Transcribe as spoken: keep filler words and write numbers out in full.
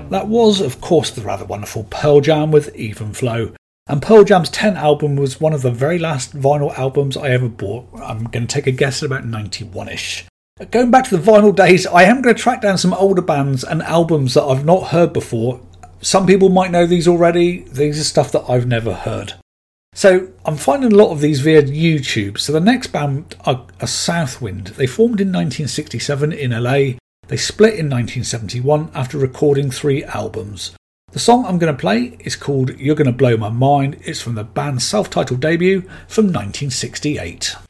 That was, of course, the rather wonderful Pearl Jam with Even Flow. And Pearl Jam's tenth album was one of the very last vinyl albums I ever bought. I'm going to take a guess at about ninety-one-ish. Going back to the vinyl days, I am going to track down some older bands and albums that I've not heard before. Some people might know these already. These are stuff that I've never heard. So I'm finding a lot of these via YouTube. So the next band are, are Southwind. They formed in nineteen sixty-seven in L A. They split in nineteen seventy-one after recording three albums. The song I'm going to play is called You're Gonna Blow My Mind. It's from the band's self-titled debut from nineteen sixty-eight.